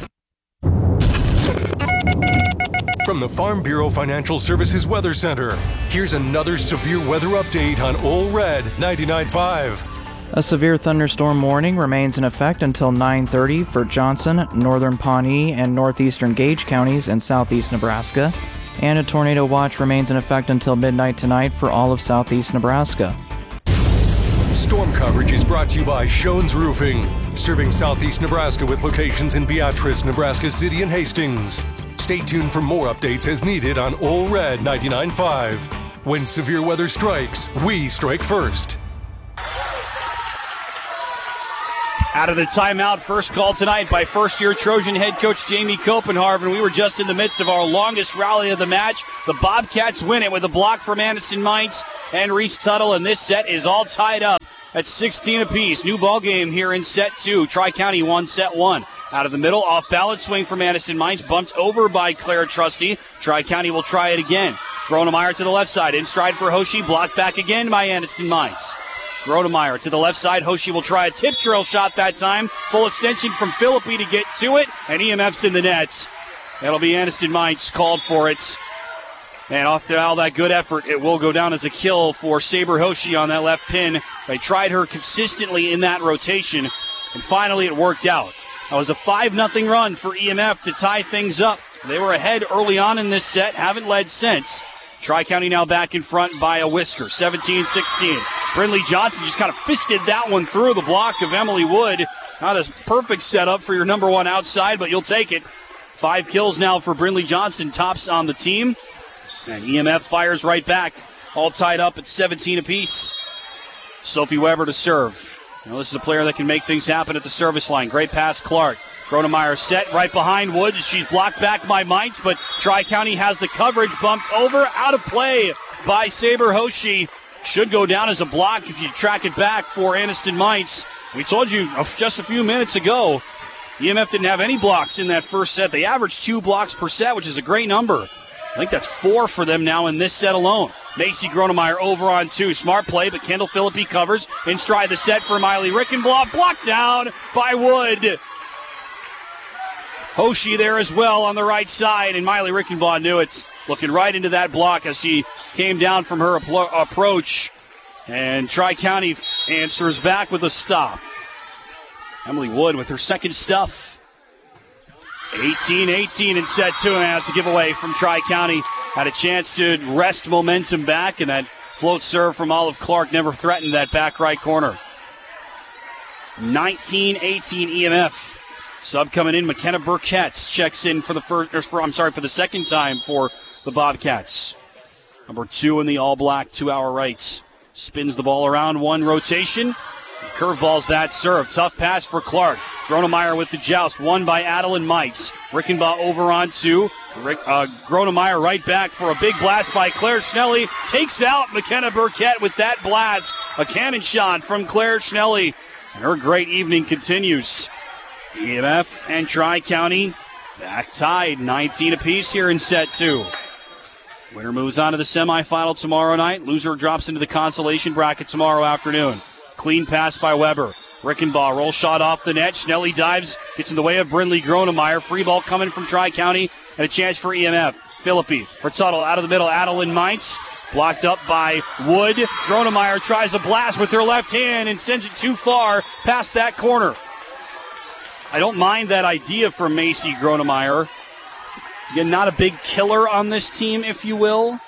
From the Farm Bureau Financial Services Weather Center, here's another severe weather update on Old Red 99.5. A severe thunderstorm warning remains in effect until 9:30 for Johnson, Northern Pawnee, and northeastern Gage counties in southeast Nebraska. And a tornado watch remains in effect until midnight tonight for all of southeast Nebraska. Storm coverage is brought to you by Shones Roofing, serving southeast Nebraska with locations in Beatrice, Nebraska City, and Hastings. Stay tuned for more updates as needed on Old Red 99.5. When severe weather strikes, we strike first. Out of the timeout, first call tonight by first-year Trojan head coach Jamie Copenhagen. We were just in the midst of our longest rally of the match. The Bobcats win it with a block from Aniston Mines and Reese Tuttle, and this set is all tied up at 16 apiece. New ball game here in set 2. Tri-County won set 1. Out of the middle, off-balance swing from Aniston Mines, bumped over by Claire Trusty. Tri-County will try it again. Gronemeyer to the left side, in stride for Hoshi, blocked back again by Aniston Mines. Gronemeyer to the left side. Hoshi will try a tip drill shot that time. Full extension from Philippi to get to it, and EMF's in the net. That'll be Aniston Mines called for it. And after all that good effort, it will go down as a kill for Saber Hoshi on that left pin. They tried her consistently in that rotation, and finally it worked out. That was a 5-0 run for EMF to tie things up. They were ahead early on in this set, haven't led since. Tri-County now back in front by a whisker, 17-16. Brindley Johnson just kind of fisted that one through the block of Emily Wood. Not a perfect setup for your number one outside, but you'll take it. 5 kills now for Brindley Johnson, tops on the team. And EMF fires right back, all tied up at 17 apiece. Sophie Weber to serve. Now this is a player that can make things happen at the service line. Great pass, Clark. Gronemeyer set right behind Wood. She's blocked back by Mines, but Tri-County has the coverage bumped over, out of play by Saber Hoshi. Should go down as a block if you track it back for Aniston Mines. We told you just a few minutes ago, EMF didn't have any blocks in that first set. They averaged 2 blocks per set, which is a great number. I think that's 4 for them now in this set alone. Macy Gronemeyer over on 2. Smart play, but Kendall Philippi covers. In stride the set for Miley Rickenblock. Blocked down by Wood. Hoshi there as well on the right side, and Miley Rickenbaugh knew it. Looking right into that block as she came down from her approach. And Tri-County answers back with a stop. Emily Wood with her second stuff. 18-18 in set 2, and that's a giveaway from Tri-County. Had a chance to wrest momentum back, and that float serve from Olive Clark never threatened that back right corner. 19-18 EMF. Sub coming in, McKenna Burkett checks in for the second time for the Bobcats. Number 2 in the all-black 2-hour rights. Spins the ball around, 1 rotation. Curveballs that serve. Tough pass for Clark. Gronemeyer with the joust, won by Adeline Mites. Rickenbaugh over on 2. Gronemeyer right back for a big blast by Claire Schnelly. Takes out McKenna Burkett with that blast. A cannon shot from Claire Schnelly. And her great evening continues. EMF and Tri-County back tied, 19 apiece here in set 2. Winner moves on to the semifinal tomorrow night. Loser drops into the consolation bracket tomorrow afternoon. Clean pass by Weber. Rickenbaugh, roll shot off the net. Schnelly dives, gets in the way of Brindley Gronemeyer. Free ball coming from Tri-County, and a chance for EMF. Philippi for Tuttle, out of the middle. Adeline Mines, blocked up by Wood. Gronemeyer tries a blast with her left hand and sends it too far past that corner. I don't mind that idea for Macy Gronemeyer. Again, not a big killer on this team, if you will.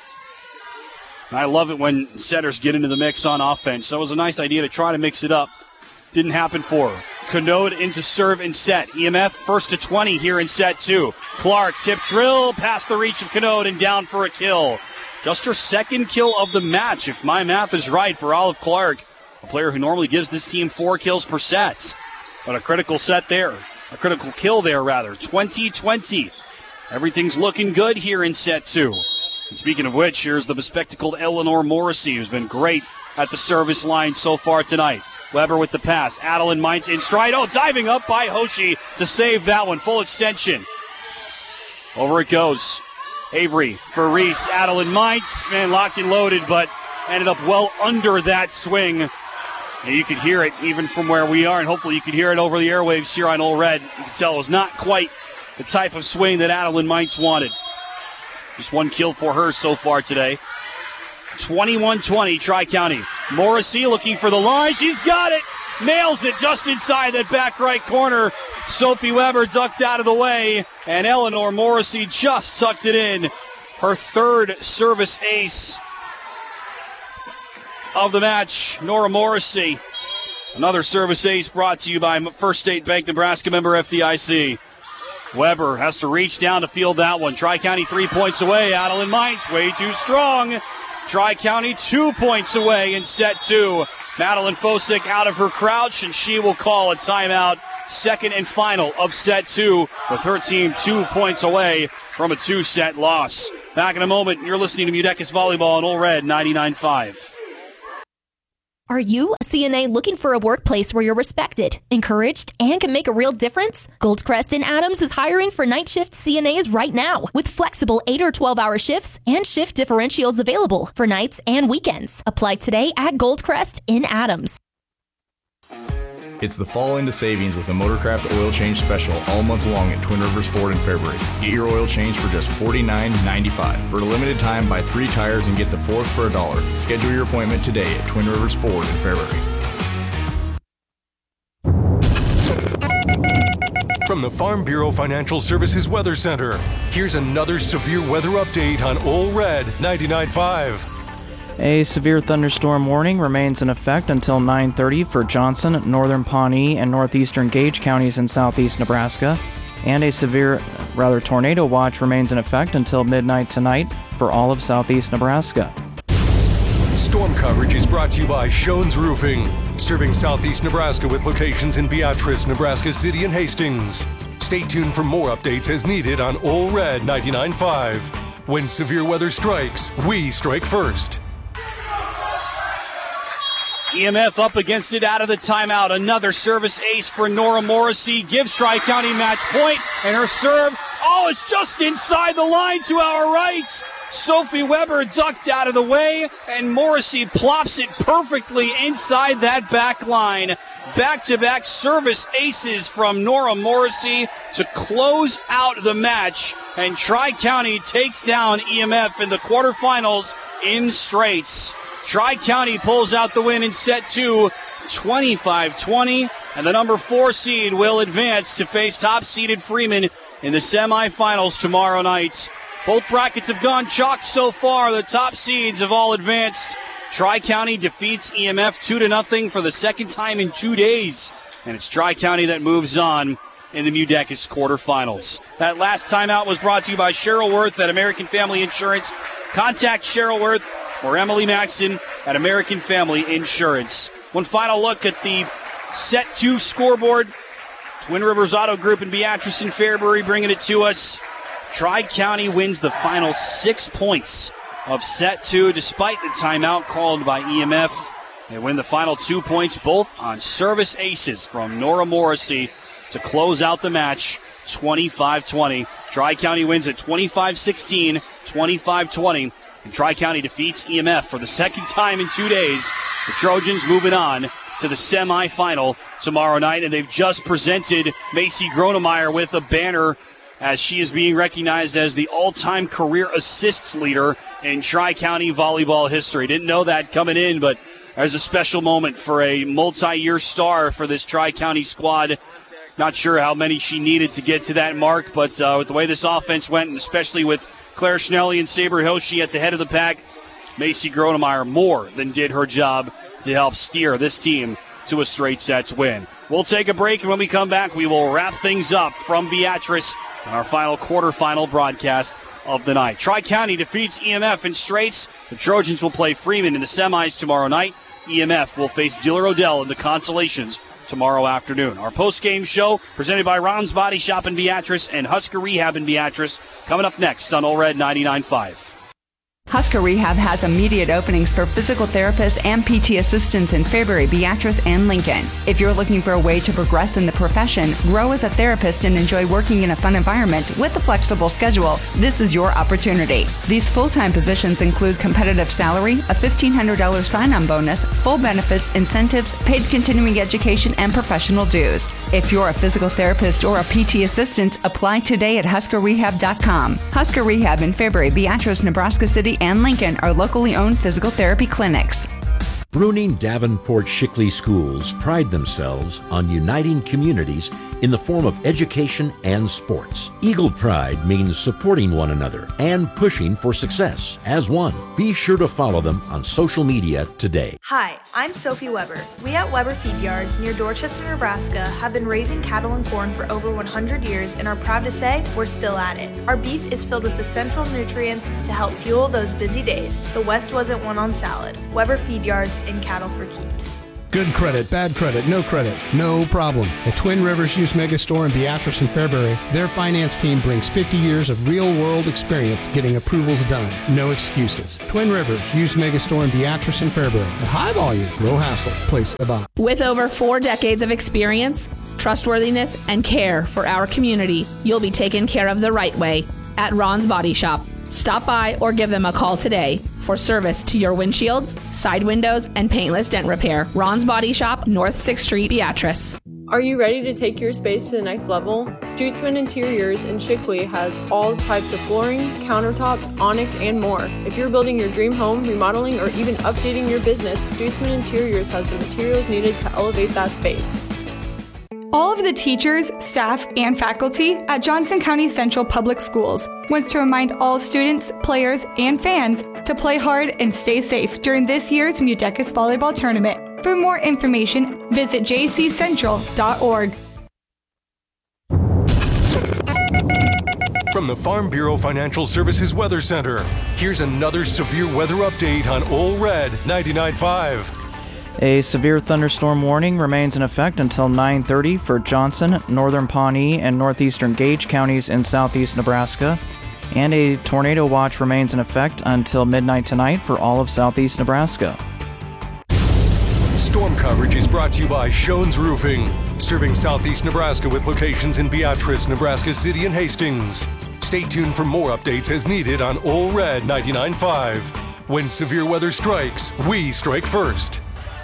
I love it when setters get into the mix on offense. So it was a nice idea to try to mix it up. Didn't happen for her. Canode into serve and set. EMF first to 20 here in set 2. Clark, tip drill, past the reach of Canode and down for a kill. Just her second kill of the match, if my math is right, for Olive Clark, a player who normally gives this team 4 kills per set. But a critical set there. A critical kill there, rather. 20-20. Everything's looking good here in set 2. And speaking of which, here's the bespectacled Eleanor Morrissey, who's been great at the service line so far tonight. Weber with the pass. Adeline Mines in stride. Oh, diving up by Hoshi to save that one. Full extension. Over it goes. Avery for Reese. Adeline Mines, man, locked and loaded, but ended up well under that swing. And you could hear it even from where we are, and hopefully you could hear it over the airwaves here on Ole Red. You can tell it was not quite the type of swing that Adeline Mines wanted. Just 1 kill for her so far today. 21-20, Tri-County. Morrissey looking for the line. She's got it. Nails it just inside that back right corner. Sophie Weber ducked out of the way, and Eleanor Morrissey just tucked it in. Her 3rd service ace of the match. Nora Morrissey. Another service ace brought to you by First State Bank Nebraska, member FDIC. Weber has to reach down to field that one. Tri-County 3 points away. Adeline Mines way too strong. Tri-County 2 points away in set 2. Madeline Fosick out of her crouch, and she will call a timeout. Second and final of set 2, with her team 2 points away from a 2-set loss. Back in a moment. You're listening to Mudecas Volleyball on Ole Red 99.5. Are you a CNA looking for a workplace where you're respected, encouraged, and can make a real difference? Goldcrest in Adams is hiring for night shift CNAs right now, with flexible 8 or 12-hour shifts and shift differentials available for nights and weekends. Apply today at Goldcrest in Adams. It's the fall into savings with the Motorcraft Oil Change Special all month long at Twin Rivers Ford in Fairbury. Get your oil change for just $49.95. For a limited time, buy 3 tires and get the 4th for $1. Schedule your appointment today at Twin Rivers Ford in Fairbury. From the Farm Bureau Financial Services Weather Center, here's another severe weather update on Ole Red 99.5. A severe thunderstorm warning remains in effect until 9:30 for Johnson, northern Pawnee, and northeastern Gage counties in southeast Nebraska. And a tornado watch remains in effect until midnight tonight for all of southeast Nebraska. Storm coverage is brought to you by Shones Roofing, serving southeast Nebraska with locations in Beatrice, Nebraska City, and Hastings. Stay tuned for more updates as needed on Ole Red 99.5. When severe weather strikes, we strike first. EMF up against it out of the timeout. Another service ace for Nora Morrissey. Gives Tri-County match point. And her serve, it's just inside the line to our right. Sophie Weber ducked out of the way, and Morrissey plops it perfectly inside that back line. Back-to-back service aces from Nora Morrissey to close out the match. And Tri-County takes down EMF in the quarterfinals in straights. Tri-County pulls out the win in set 2, 25-20, and the number 4 seed will advance to face top-seeded Freeman in the semifinals tomorrow night. Both brackets have gone chalk so far. The top seeds have all advanced. Tri-County defeats EMF 2-0 for the second time in 2 days, and it's Tri-County that moves on in the Mudecas quarterfinals. That last timeout was brought to you by Cheryl Worth at American Family Insurance. Contact Cheryl Worth or Emily Maxson at American Family Insurance. One final look at the set 2 scoreboard. Twin Rivers Auto Group in Beatrice and Fairbury bringing it to us. Tri-County wins the final 6 points of set 2 despite the timeout called by EMF. They win the final 2 points, both on service aces from Nora Morrissey to close out the match 25-20. Tri-County wins at 25-16, 25-20. And Tri-County defeats EMF for the second time in 2 days. The Trojans moving on to the semifinal tomorrow night, and they've just presented Macy Gronemeyer with a banner as she is being recognized as the all-time career assists leader in Tri-County volleyball history. Didn't know that coming in, but there's a special moment for a multi-year star for this Tri-County squad. Not sure how many she needed to get to that mark, but with the way this offense went, and especially with Claire Schnelly and Saber Hoshi at the head of the pack, Macy Gronemeyer more than did her job to help steer this team to a straight sets win. We'll take a break, and when we come back, we will wrap things up from Beatrice on our final quarterfinal broadcast of the night. Tri-County defeats EMF in straights. The Trojans will play Freeman in the semis tomorrow night. EMF will face Diller Odell in the consolations tomorrow afternoon. Our post-game show presented by Ron's Body Shop in Beatrice and Husker Rehab in Beatrice coming up next on Ole Red 99.5. Husker Rehab has immediate openings for physical therapists and PT assistants in Fairbury, Beatrice, and Lincoln. If you're looking for a way to progress in the profession, grow as a therapist, and enjoy working in a fun environment with a flexible schedule, this is your opportunity. These full-time positions include competitive salary, a $1,500 sign-on bonus, full benefits, incentives, paid continuing education, and professional dues. If you're a physical therapist or a PT assistant, apply today at HuskerRehab.com. Husker Rehab in Fairbury, Beatrice, Nebraska City, and Lincoln are locally owned physical therapy clinics. Bruning Davenport Shickley schools pride themselves on uniting communities in the form of education and sports. Eagle Pride means supporting one another and pushing for success as one. Be sure to follow them on social media today. Hi, I'm Sophie Weber. We at Weber Feed Yards near Dorchester, Nebraska have been raising cattle and corn for over 100 years and are proud to say we're still at it. Our beef is filled with essential nutrients to help fuel those busy days. The West wasn't won on salad. Weber Feed Yards and cattle for keeps. Good credit, bad credit, no problem. At Twin Rivers Used Megastore in Beatrice and Fairbury, their finance team brings 50 years of real-world experience getting approvals done. No excuses. Twin Rivers Used Megastore in Beatrice and Fairbury. A high volume, low hassle place to buy. With over 4 decades of experience, trustworthiness, and care for our community, you'll be taken care of the right way at Ron's Body Shop. Stop by or give them a call today for service to your windshields, side windows, and paintless dent repair. Ron's Body Shop, North 6th Street, Beatrice. Are you ready to take your space to the next level? Stutzman Interiors in Shickley has all types of flooring, countertops, onyx, and more. If you're building your dream home, remodeling, or even updating your business, Stutzman Interiors has the materials needed to elevate that space. All of the teachers, staff, and faculty at Johnson County Central Public Schools wants to remind all students, players, and fans to play hard and stay safe during this year's Mudecas Volleyball Tournament. For more information, visit jccentral.org. From the Farm Bureau Financial Services Weather Center, here's another severe weather update on Ole Red 99.5. A severe thunderstorm warning remains in effect until 9:30 for Johnson, northern Pawnee, and northeastern Gage counties in southeast Nebraska. And a tornado watch remains in effect until midnight tonight for all of southeast Nebraska. Storm coverage is brought to you by Shones Roofing, serving southeast Nebraska with locations in Beatrice, Nebraska City, and Hastings. Stay tuned for more updates as needed on Ole Red 99.5. When severe weather strikes, we strike first.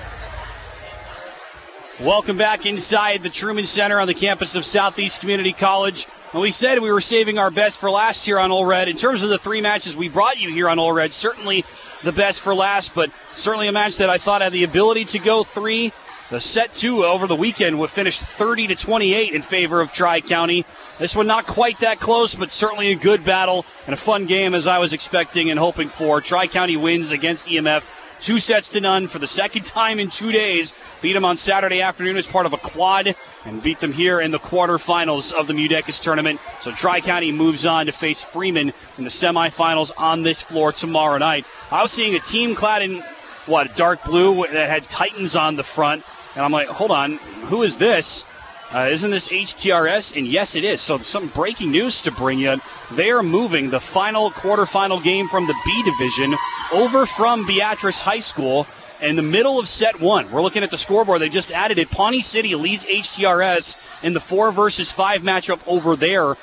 Welcome back inside the Truman Center on the campus of Southeast Community College. And we said we were saving our best for last here on Ole Red. In terms of the 3 matches we brought you here on Ole Red, certainly the best for last, but certainly a match that I thought had the ability to go 3. The set 2 over the weekend would finish 30-28 in favor of Tri-County. This one not quite that close, but certainly a good battle and a fun game as I was expecting and hoping for. Tri-County wins against EMF 2-0 for the second time in 2 days. Beat them on Saturday afternoon as part of a quad and beat them here in the quarterfinals of the Mudecas tournament. So Tri-County moves on to face Freeman in the semifinals on this floor tomorrow night. I was seeing a team clad in, dark blue that had Titans on the front. And I'm like, hold on, who is this? Isn't this HTRS? And yes, it is. So some breaking news to bring you. They are moving the final quarterfinal game from the B division over from Beatrice High School in the middle of set 1. We're looking at the scoreboard. They just added it. Pawnee City leads HTRS in the 4 versus 5 matchup over there.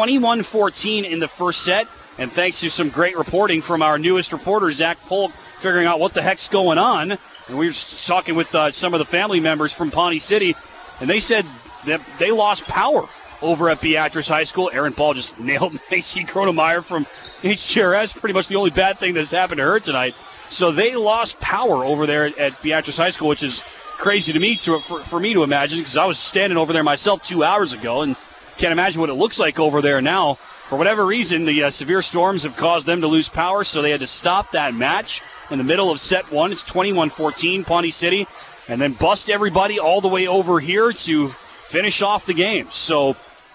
21-14 in the first set. And thanks to some great reporting from our newest reporter, Zach Polk, figuring out what the heck's going on. And we were talking with some of the family members from Pawnee City, and they said that they lost power over at Beatrice High School. Aaron Paul just nailed AC Kronemeyer from HTRS, pretty much the only bad thing that's happened to her tonight. So they lost power over there at Beatrice High School, which is crazy to me for me to imagine, because I was standing over there myself 2 hours ago and can't imagine what it looks like over there now. For whatever reason, the severe storms have caused them to lose power, so they had to stop that match in the middle of set 1. It's 21-14, Pawnee City, and then bust everybody all the way over here to finish off the game. So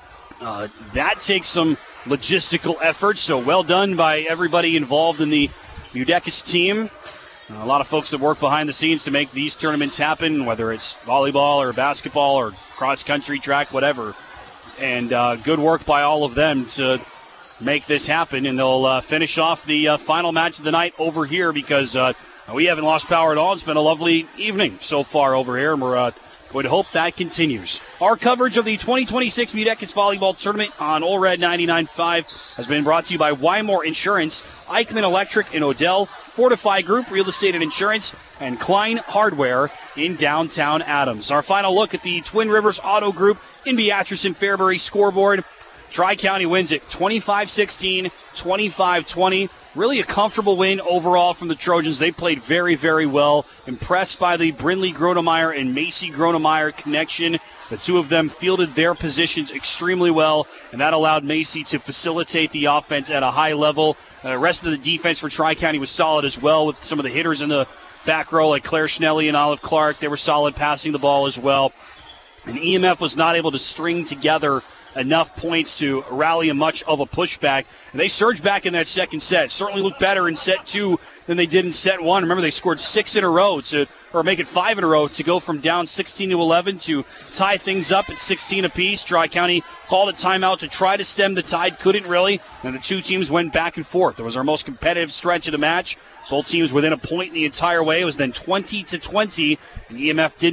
that takes some logistical effort, so well done by everybody involved in the Mudecas team. A lot of folks that work behind the scenes to make these tournaments happen, whether it's volleyball or basketball or cross-country, track, whatever. And good work by all of them to make this happen, and they'll finish off the final match of the night over here because we haven't lost power at all. It's been a lovely evening so far over here, and we're going to hope that continues. Our coverage of the 2026 Mudecas Volleyball Tournament on Ole Red 99.5 has been brought to you by Wymore Insurance, Eichmann Electric in Odell, Fortify Group Real Estate and Insurance, and Klein Hardware in downtown Adams. Our final look at the Twin Rivers Auto Group in Beatrice and Fairbury scoreboard. Tri-County wins it 25-16, 25-20. Really a comfortable win overall from the Trojans. They played very, very well. Impressed by the Brindley-Gronemeyer and Macy-Gronemeyer connection. The two of them fielded their positions extremely well, and that allowed Macy to facilitate the offense at a high level. The rest of the defense for Tri-County was solid as well, with some of the hitters in the back row like Claire Schnelly and Olive Clark. They were solid passing the ball as well. And EMF was not able to string together enough points to rally much of a pushback. And they surged back in that second set. Certainly looked better in set 2 than they did in set 1. Remember, they scored 6 in a row, or make it 5 in a row, to go from down 16-11 to tie things up at 16 apiece. Tri-County called a timeout to try to stem the tide. Couldn't really. And the two teams went back and forth. It was our most competitive stretch of the match. Both teams within a point the entire way. It was then 20-20, and EMF didn't